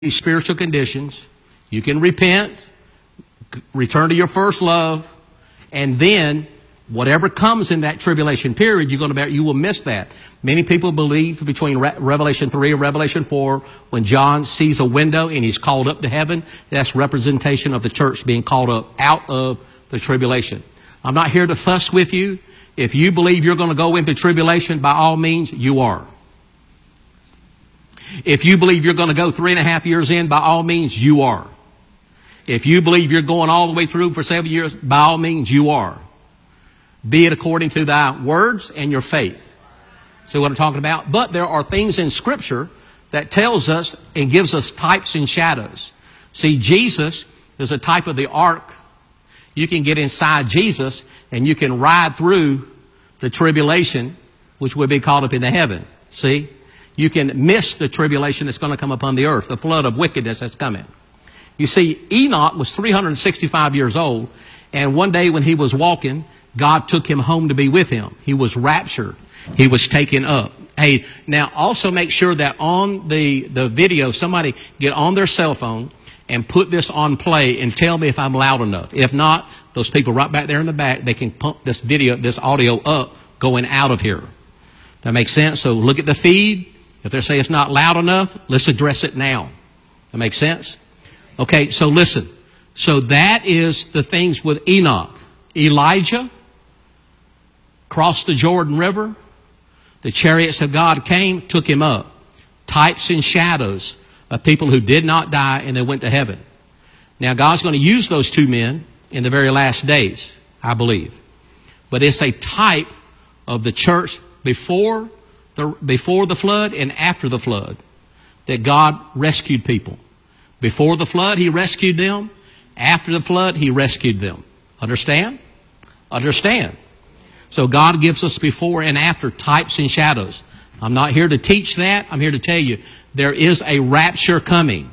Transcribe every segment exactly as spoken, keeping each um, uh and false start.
these spiritual conditions. You can repent, return to your first love, and then whatever comes in that tribulation period, you're going to be, you will miss that. Many people believe between Re- Revelation three and Revelation four, when John sees a window and he's called up to heaven, that's representation of the church being called up out of the tribulation. I'm not here to fuss with you. If you believe you're going to go into tribulation, by all means, you are. If you believe you're going to go three and a half years in, by all means, you are. If you believe you're going all the way through for seven years, by all means, you are. Be it according to thy words and your faith. See what I'm talking about? But there are things in Scripture that tells us and gives us types and shadows. See, Jesus is a type of the ark. You can get inside Jesus and you can ride through the tribulation, which will be caught up into heaven. See? You can miss the tribulation that's going to come upon the earth, the flood of wickedness that's coming. You see, Enoch was three hundred sixty-five years old, and one day when he was walking, God took him home to be with him. He was raptured. He was taken up. Hey, now also make sure that on the, the video, somebody get on their cell phone and put this on play and tell me if I'm loud enough. If not, those people right back there in the back, they can pump this video, this audio up going out of here. That makes sense? So look at the feed. If they say it's not loud enough, let's address it now. That makes sense? Okay, so listen. So that is the things with Enoch. Elijah crossed the Jordan River. The chariots of God came, took him up. Types and shadows of people who did not die and they went to heaven. Now God's going to use those two men in the very last days, I believe. But it's a type of the church before the, before the flood and after the flood that God rescued people. Before the flood, He rescued them. After the flood, He rescued them. Understand? Understand. So God gives us before and after types and shadows. I'm not here to teach that. I'm here to tell you there is a rapture coming.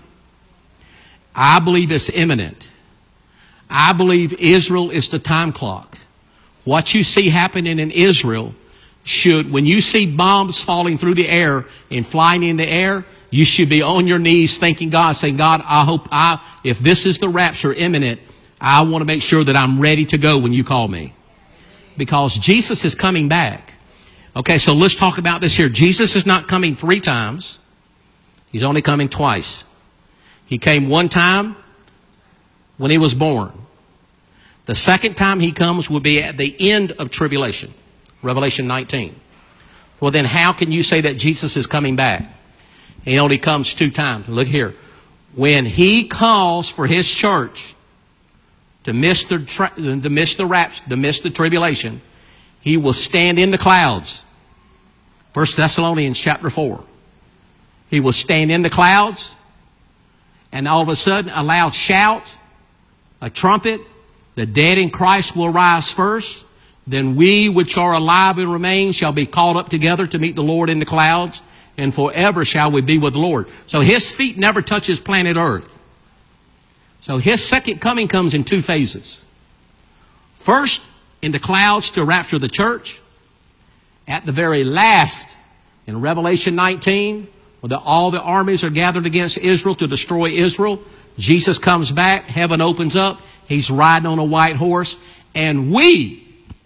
I believe it's imminent. I believe Israel is the time clock. What you see happening in Israel should, when you see bombs falling through the air and flying in the air, you should be on your knees thanking God, saying, God, I hope I, if this is the rapture imminent, I want to make sure that I'm ready to go when you call me. Because Jesus is coming back. Okay, so let's talk about this here. Jesus is not coming three times. He's only coming twice. He came one time when He was born. The second time He comes will be at the end of tribulation. Revelation nineteen. Well, then how can you say that Jesus is coming back? He only comes two times. Look here. When He calls for His church to miss the tra- to miss the rapture, to miss the tribulation, He will stand in the clouds. First Thessalonians chapter four. He will stand in the clouds, and all of a sudden a loud shout, a trumpet, the dead in Christ will rise first. Then we which are alive and remain shall be caught up together to meet the Lord in the clouds, and forever shall we be with the Lord. So His feet never touches planet Earth. So His second coming comes in two phases. First, in the clouds to rapture the church. At the very last, in Revelation nineteen, when the, all the armies are gathered against Israel to destroy Israel, Jesus comes back, heaven opens up, He's riding on a white horse, and we,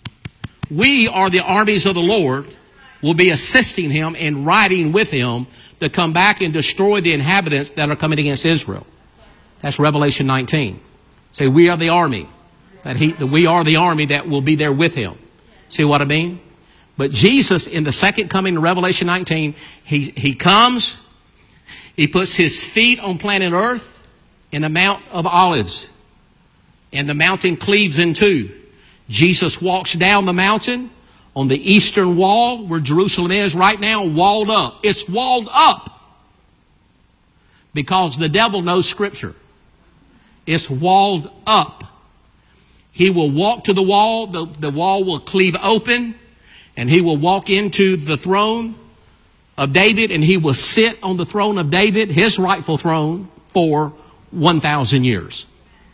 we are the armies of the Lord, will be assisting Him and riding with Him to come back and destroy the inhabitants that are coming against Israel. That's Revelation nineteen. Say, we are the army. That he, that we are the army that will be there with Him. See what I mean? But Jesus, in the second coming in Revelation nineteen, He, he comes, He puts His feet on planet Earth in the Mount of Olives. And the mountain cleaves in two. Jesus walks down the mountain on the eastern wall where Jerusalem is right now, walled up. It's walled up because the devil knows Scripture. It's walled up. He will walk to the wall. The, the wall will cleave open, and He will walk into the throne of David, and He will sit on the throne of David, His rightful throne, for one thousand years.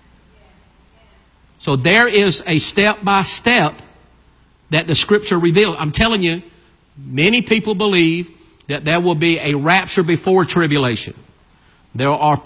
So there is a step-by-step that the Scripture reveals. I'm telling you, many people believe that there will be a rapture before tribulation. There are